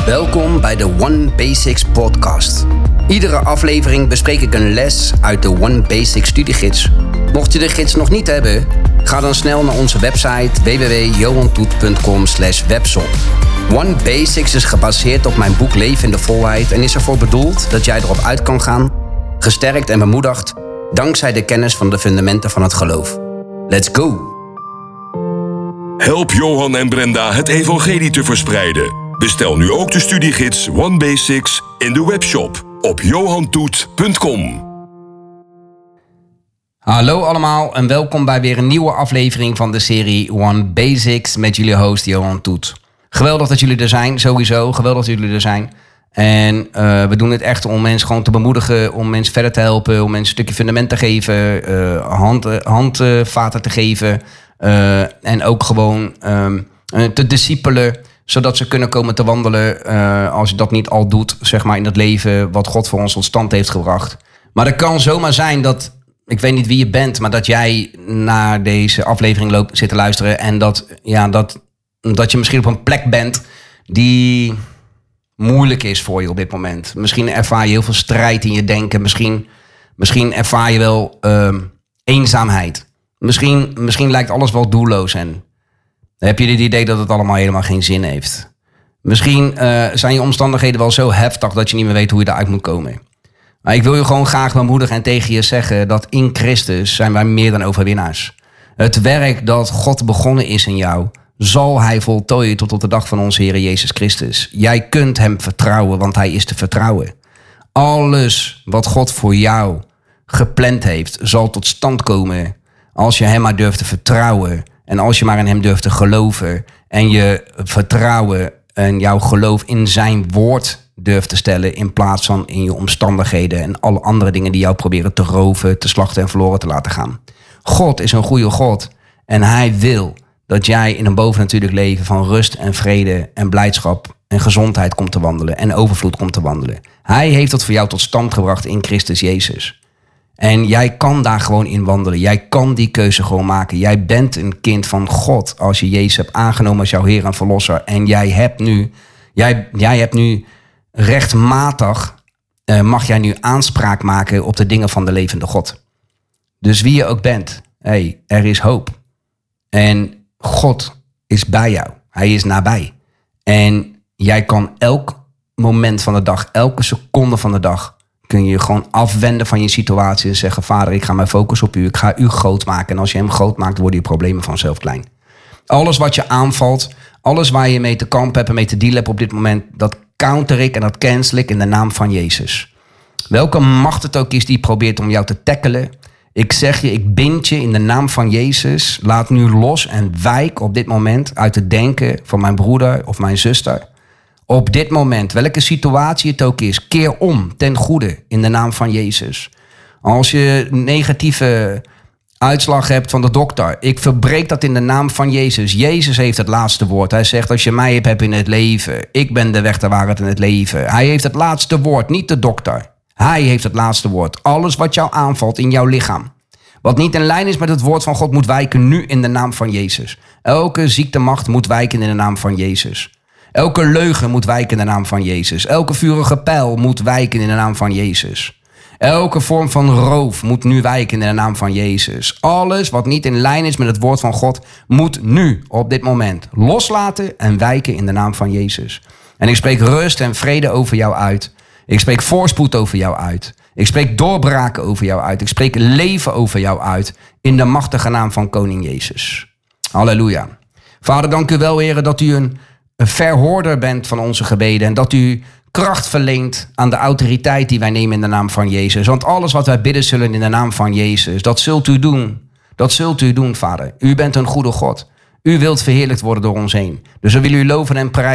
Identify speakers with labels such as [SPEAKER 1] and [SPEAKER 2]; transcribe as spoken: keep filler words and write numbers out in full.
[SPEAKER 1] Welkom bij de One Basics podcast. Iedere aflevering bespreek ik een les uit de One Basics studiegids. Mocht je de gids nog niet hebben, ga dan snel naar onze website w w w punt johan toet punt com slash webshop. One Basics is gebaseerd op mijn boek Leven in de Volheid en is ervoor bedoeld dat jij erop uit kan gaan, gesterkt en bemoedigd, dankzij de kennis van de fundamenten van het geloof. Let's go!
[SPEAKER 2] Help Johan en Brenda het evangelie te verspreiden. Bestel nu ook de studiegids One Basics in de webshop op johan toet punt com.
[SPEAKER 1] Hallo allemaal en welkom bij weer een nieuwe aflevering van de serie One Basics met jullie host Johan Toet. Geweldig dat jullie er zijn, sowieso. Geweldig dat jullie er zijn. En uh, we doen het echt om mensen gewoon te bemoedigen, om mensen verder te helpen, om mensen een stukje fundament te geven, uh, hand, uh, handvaten te geven uh, en ook gewoon um, uh, te discipelen, zodat ze kunnen komen te wandelen uh, als je dat niet al doet, zeg maar, in het leven wat God voor ons tot stand heeft gebracht. Maar het kan zomaar zijn dat, ik weet niet wie je bent, maar dat jij naar deze aflevering loopt, zit te luisteren en dat, ja, dat, dat je misschien op een plek bent die moeilijk is voor je op dit moment. Misschien ervaar je heel veel strijd in je denken. Misschien, misschien ervaar je wel um, eenzaamheid. Misschien, misschien lijkt alles wel doelloos en heb je het idee dat het allemaal helemaal geen zin heeft. Misschien uh, zijn je omstandigheden wel zo heftig dat je niet meer weet hoe je eruit moet komen. Maar ik wil je gewoon graag bemoedigen en tegen je zeggen dat in Christus zijn wij meer dan overwinnaars. Het werk dat God begonnen is in jou, zal hij voltooien tot op de dag van onze Heer Jezus Christus. Jij kunt hem vertrouwen, want hij is te vertrouwen. Alles wat God voor jou gepland heeft, zal tot stand komen als je hem maar durft te vertrouwen. En als je maar in hem durft te geloven en je vertrouwen en jouw geloof in zijn woord durft te stellen in plaats van in je omstandigheden en alle andere dingen die jou proberen te roven, te slachten en verloren te laten gaan. God is een goede God en hij wil dat jij in een bovennatuurlijk leven van rust en vrede en blijdschap en gezondheid komt te wandelen en overvloed komt te wandelen. Hij heeft dat voor jou tot stand gebracht in Christus Jezus. En jij kan daar gewoon in wandelen. Jij kan die keuze gewoon maken. Jij bent een kind van God als je Jezus hebt aangenomen als jouw Heer en Verlosser. En jij hebt nu, jij, jij hebt nu rechtmatig, uh, mag jij nu aanspraak maken op de dingen van de levende God. Dus wie je ook bent, hey, er is hoop. En God is bij jou. Hij is nabij. En jij kan elk moment van de dag, elke seconde van de dag, kun je je gewoon afwenden van je situatie en zeggen, Vader, ik ga mijn focus op u. Ik ga u groot maken. En als je hem groot maakt, worden je problemen vanzelf klein. Alles wat je aanvalt, alles waar je mee te kampen hebt en mee te dealen hebt op dit moment, dat counter ik en dat cancel ik in de naam van Jezus. Welke macht het ook is die probeert om jou te tackelen, ik zeg je, ik bind je in de naam van Jezus. Laat nu los en wijk op dit moment uit het denken van mijn broeder of mijn zuster. Op dit moment, welke situatie het ook is, keer om ten goede in de naam van Jezus. Als je negatieve uitslag hebt van de dokter, ik verbreek dat in de naam van Jezus. Jezus heeft het laatste woord. Hij zegt, als je mij hebt, heb je het leven. Ik ben de weg, de waarheid en het leven. Hij heeft het laatste woord, niet de dokter. Hij heeft het laatste woord. Alles wat jou aanvalt in jouw lichaam, wat niet in lijn is met het woord van God, moet wijken nu in de naam van Jezus. Elke ziektemacht moet wijken in de naam van Jezus. Elke leugen moet wijken in de naam van Jezus. Elke vurige pijl moet wijken in de naam van Jezus. Elke vorm van roof moet nu wijken in de naam van Jezus. Alles wat niet in lijn is met het woord van God, moet nu op dit moment loslaten en wijken in de naam van Jezus. En ik spreek rust en vrede over jou uit. Ik spreek voorspoed over jou uit. Ik spreek doorbraken over jou uit. Ik spreek leven over jou uit. In de machtige naam van Koning Jezus. Halleluja. Vader, dank u wel, Heer, dat u een, een verhoorder bent van onze gebeden. En dat u kracht verleent aan de autoriteit die wij nemen in de naam van Jezus. Want alles wat wij bidden zullen in de naam van Jezus, dat zult u doen. Dat zult u doen, Vader. U bent een goede God. U wilt verheerlijkt worden door ons heen. Dus we willen u loven en prijzen